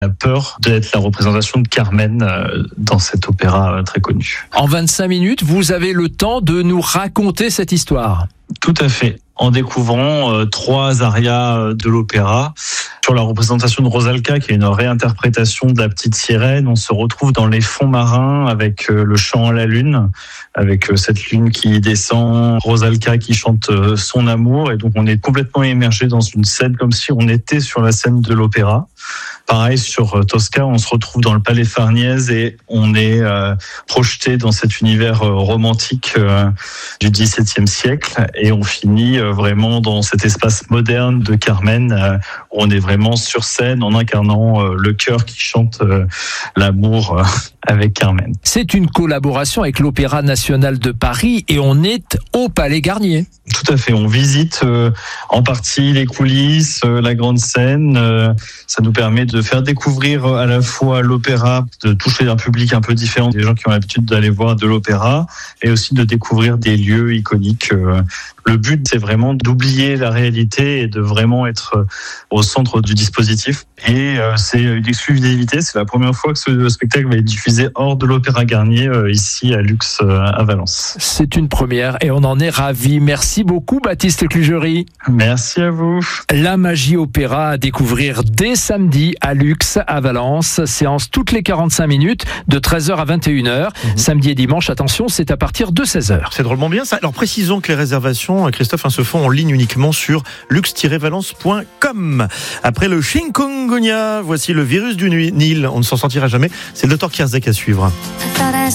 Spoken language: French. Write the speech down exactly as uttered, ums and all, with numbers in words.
a peur d'être la représentation de Carmen dans cet opéra très connu. En vingt-cinq minutes, vous avez le temps de nous raconter cette histoire. Tout à fait. En découvrant euh, trois arias de l'opéra. Sur la représentation de Rosalca, qui est une réinterprétation de la petite sirène, on se retrouve dans les fonds marins avec euh, le chant à la lune, avec euh, cette lune qui descend, Rosalca qui chante euh, son amour, et donc on est complètement immergé dans une scène comme si on était sur la scène de l'opéra. Pareil sur euh, Tosca, on se retrouve dans le Palais Farnèse et on est euh, projeté dans cet univers euh, romantique euh, du dix-septième siècle, et on finit euh, vraiment dans cet espace moderne de Carmen, euh, où on est vraiment sur scène en incarnant euh, le chœur qui chante euh, l'amour euh, avec Carmen. C'est une collaboration avec l'Opéra national de Paris et on est au Palais Garnier. Tout à fait, on visite euh, en partie les coulisses, euh, la grande scène. Euh, ça nous permet de faire découvrir à la fois l'opéra, de toucher un public un peu différent des gens qui ont l'habitude d'aller voir de l'opéra, et aussi de découvrir des lieux iconiques. Euh, le but, c'est vraiment d'oublier la réalité et de vraiment être au centre du dispositif. Et euh, c'est une exclusivité, c'est la première fois que ce spectacle va être diffusé hors de l'Opéra Garnier, euh, ici à Lux, euh, à Valence. C'est une première et on en est ravis. Merci beaucoup Baptiste Clugerie. Merci à vous. La magie opéra à découvrir dès samedi à Lux, à Valence. Séance toutes les quarante-cinq minutes de treize heures à vingt et une heures. Mmh. Samedi et dimanche, attention, c'est à partir de seize heures. C'est drôlement bien ça. Alors précisons que les réservations, Christophe, hein, se font en ligne uniquement sur lux tiret valence point com. Après le chikungunya, voici le virus du Nil. On ne s'en sortira jamais. C'est le docteur Kierzek à suivre.